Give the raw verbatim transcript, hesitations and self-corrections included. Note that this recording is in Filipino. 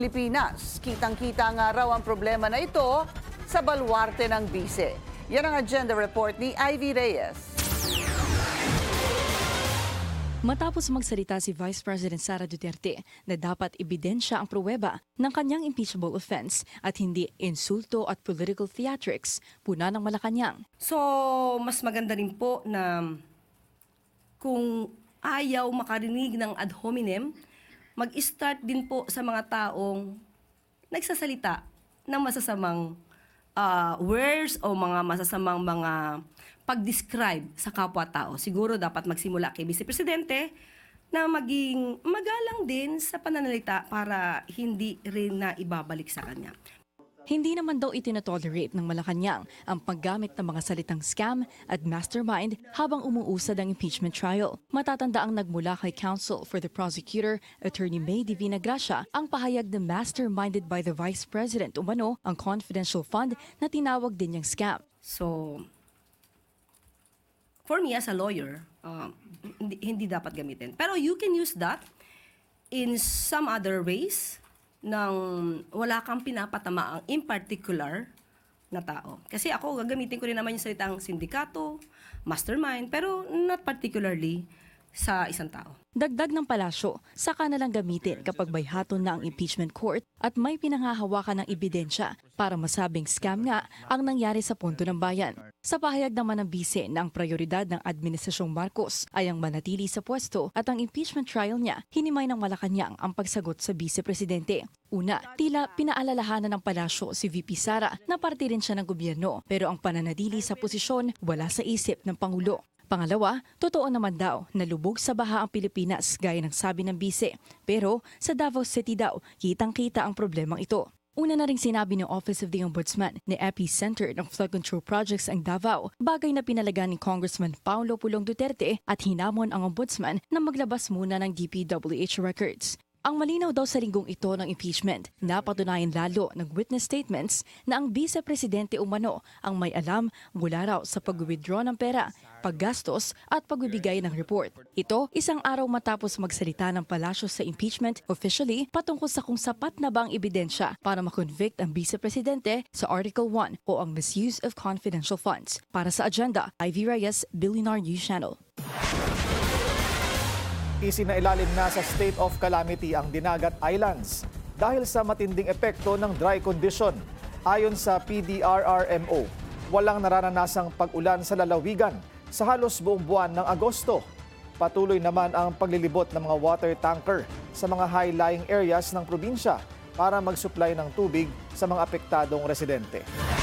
Pilipinas. Kitang-kita nga raw ang problema na ito sa baluarte ng bise. Yan ang agenda report ni Ivy Reyes. Matapos magsalita si Vice President Sara Duterte na dapat ebidensya ang pruweba ng kanyang impeachable offense at hindi insulto at political theatrics, puna ng Malacanang. So, mas maganda rin po na kung ayaw makarinig ng ad hominem, mag-start din po sa mga taong nagsasalita ng masasamang uh, words o mga masasamang mga pag-describe sa kapwa-tao. Siguro dapat magsimula kay Vice Presidente na maging magalang din sa pananalita para hindi rin na ibabalik sa kanya. Hindi naman daw itinatolerate ng Malacanang ang paggamit ng mga salitang scam at mastermind habang umuusad ang impeachment trial. Matatanda ang nagmula kay Counsel for the Prosecutor, Attorney May Divina Gracia, ang pahayag na masterminded by the Vice President umano ang confidential fund na tinawag din niyang scam. So, for me as a lawyer, uh, hindi, hindi dapat gamitin. Pero you can use that in some other ways nang wala kang pinapatama ang in particular na tao. Kasi ako, gagamitin ko rin naman yung salitang sindikato, mastermind, pero not particularly sa isang tao. Dagdag ng palasyo, saka na lang gamitin kapag bayhaton na ang impeachment court at may pinanghahawakan ng ebidensya para masabing scam nga ang nangyari sa Punto ng Bayan. Sa pahayag naman ng bise na ang prioridad ng Administrasyong Marcos ay ang manatili sa pwesto at ang impeachment trial niya hinimay ng Malacanang ang pagsagot sa Vice Presidente. Una, tila pinaalalahanan ng palasyo si V P Sara na parte rin siya ng gobyerno pero ang pananatili sa posisyon wala sa isip ng Pangulo. Pangalawa, totoo naman daw na lubog sa baha ang Pilipinas gaya ng sabi ng bise. Pero sa Davao City daw, kitang-kita ang problemang ito. Una na ring sinabi ng Office of the Ombudsman na epicenter ng flood control projects ang Davao, bagay na pinalagan ni Congressman Paulo Pulong Duterte at hinamon ang Ombudsman na maglabas muna ng D P W H records. Ang malinaw daw sa linggong ito ng impeachment, napatunayan lalo ng witness statements na ang Vice Presidente umano ang may alam mula raw sa pag-withdraw ng pera, paggastos at pagbibigay ng report. Ito, isang araw matapos magsalita ng palasyo sa impeachment officially patungkol sa kung sapat na ba ang ebidensya para makonvict ang Vice Presidente sa Article one o ang misuse of confidential funds. Para sa agenda, Ivy Reyes, Billionaire News Channel. Isinailalim na sa state of calamity ang Dinagat Islands dahil sa matinding epekto ng dry condition. Ayon sa P D R R M O, walang naranasang pag-ulan sa lalawigan sa halos buong buwan ng Agosto. Patuloy naman ang paglilibot ng mga water tanker sa mga high-lying areas ng probinsya para mag-supply ng tubig sa mga apektadong residente.